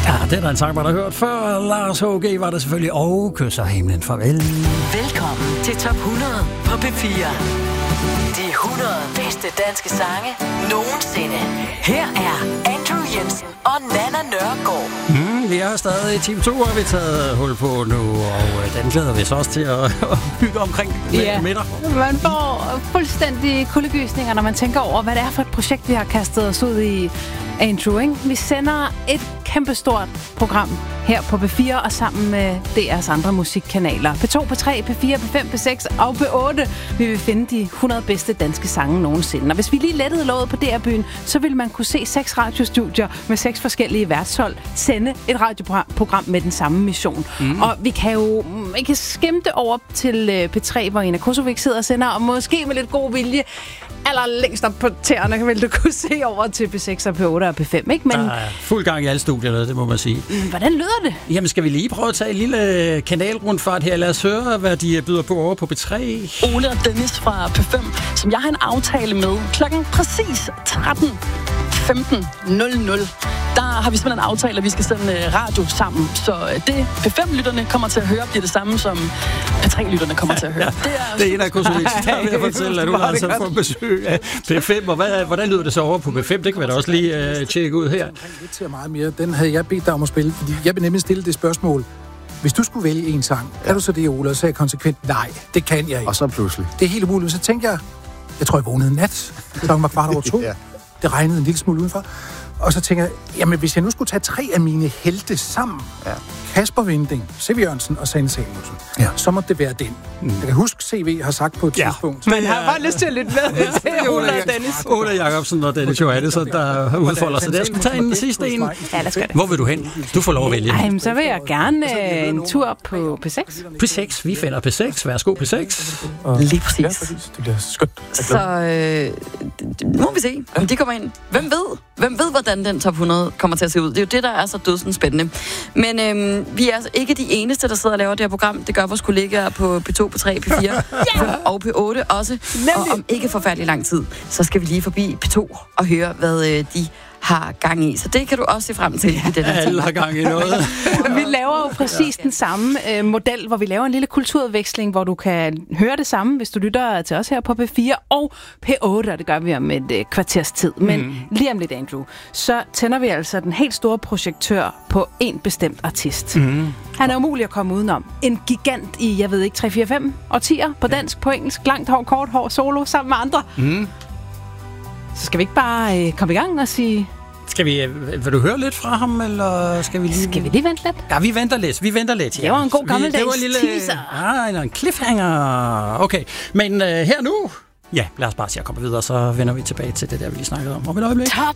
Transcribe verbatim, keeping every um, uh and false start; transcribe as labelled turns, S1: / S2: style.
S1: Ja, det er der en sang, man har hørt før. Lars H G var der selvfølgelig, og kysser himlen farvel.
S2: Velkommen til Top hundrede på P fire. De hundrede bedste danske sange nogensinde. Her er Andrew Jensen og Nana Nørgaard.
S1: Mm, vi er stadig i time to, har vi taget hul på nu, og den glæder vi så også til at, at bygge omkring
S3: ja.
S1: med dig.
S3: Man får fuldstændig kuldegysninger, når man tænker over, hvad det er for et projekt, vi har kastet os ud i, Andrew, ikke? Vi sender et kæmpestort program her på P fire og sammen med D R's andre musikkanaler. P to, P tre, P fire, P fem, P seks og P otte. Vi vil finde de hundrede bedste danske sange nogensinde. Og hvis vi lige lettede låget på D R-byen, så vil man kunne se seks radiostudier med seks forskellige værtshold sende et radioprogram med den samme mission. Mm. Og vi kan jo vi kan skimte over til P tre, hvor Ina Kosovic sidder og sender, og måske med lidt god vilje allerlængst op på tæerne vil du kunne se over til P seks og P otte og P fem, ikke? Men
S1: der er fuld gang i alle studierne, det må man sige.
S3: Hvordan lyder det?
S1: Jamen, skal vi lige prøve at tage en lille kanalrundfart her? Lad os høre, hvad de byder på over på P tre.
S4: Ole og Dennis fra P fem, som jeg har en aftale med klokken præcis tretten femten nul nul. Der har vi simpelthen aftalt, at vi skal sende radio sammen. Så det P fem-lytterne kommer til at høre, bliver det samme, som P tre-lytterne kommer til at høre.
S1: Ja, det er, det er en af Kosovic, der vil jeg fortælle, at du har altså fået besøg af P fem. Og hvad, hvordan lyder det så over på P fem? Det kan vi da også lige uh, tjekke ud her.
S5: Lidt til meget mere. Den havde jeg bedt dig om at spille, fordi jeg vil nemlig stille det spørgsmål. Hvis du skulle vælge en sang, ja. Er du så det, Ole? Og så sagde jeg konsekvent, nej, det kan jeg ikke.
S6: Og så pludselig.
S5: Det er helt umuligt. Så tænkte jeg, jeg tror, jeg vågnede en nat. Klokken var kvart over to. Ja. Det regnede en lille smule udenfor. Og så tænker jeg, jamen hvis jeg nu skulle tage tre af mine helte sammen, ja. Kasper Winding, C V Jørgensen og Sanne Samuelsen, ja. Så må det være den. Mm. Jeg kan huske, C V har sagt på et ja. tidspunkt.
S3: Men har bare lyst til at lytte med til Ole og Dennis.
S1: Ole Jacobsen og Dennis Johannesson, der udfolder sig der. Jeg skal tage en sidste en.
S3: Ja, lad os gøre det.
S1: Hvor vil du hen? Du får lov at vælge.
S3: Ej, så vil jeg gerne øh, en tur på P seks.
S1: P seks, vi finder P seks. Værsgo, P seks.
S4: Lige præcis.
S5: Ja, præcis. Det bliver skønt.
S4: Så øh, nu må vi se, om de kommer ind. Hvem ved? Hvem ved, hvordan den top hundrede kommer til at se ud? Det er jo det, der er så dødsens spændende. Men øh, vi er altså ikke de eneste, der sidder og laver det her program. Det gør vores kollegaer på P to, P tre, P fire yeah! og P otte også. Nemlig. Og om ikke forfærdelig lang tid, så skal vi lige forbi P to og høre, hvad øh, de har gang i. Så det kan du også se frem til ja, i den her
S1: alle har gang i noget.
S3: Vi laver jo præcis den samme øh, model, hvor vi laver en lille kulturudveksling, hvor du kan høre det samme, hvis du lytter til os her på P fire og P otte, og det gør vi om et øh, kvarters tid. Men mm. lige om lidt, Andrew, så tænder vi altså den helt store projektør på en bestemt artist. Mm. Han er umulig at komme udenom. En gigant i, jeg ved ikke, tre, fire, fem årtier på dansk, på engelsk, langt hår, kort hår, solo, sammen med andre. Mm. Så skal vi ikke bare øh, komme i gang og sige...
S1: Skal vi, vil du høre lidt fra ham, eller skal vi lige...
S3: Skal vi lige vente lidt?
S1: Ja, vi venter lidt, vi venter lidt. Ja.
S3: Det var en god gammeldags
S1: det var en lille, teaser. Ah, en cliffhanger. Okay, men uh, her nu... Ja, lad os bare se at komme videre, så vender vi tilbage til det der, vi lige snakkede om. Om et øjeblik.
S2: Top